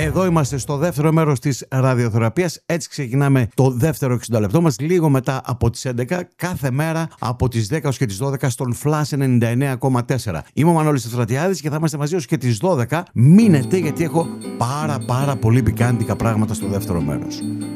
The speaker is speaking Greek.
Εδώ είμαστε στο δεύτερο μέρος της ραδιοθεραπείας. Έτσι ξεκινάμε το δεύτερο 60 λεπτό μας, λίγο μετά από τις 11, κάθε μέρα από τις 10 ως και τις 12 στον Flash 99,4. Είμαι ο Μανώλης Ευστρατιάδης και θα είμαστε μαζί ως και τις 12. Μείνετε, γιατί έχω πάρα πολύ πικάντικα πράγματα στο δεύτερο μέρος.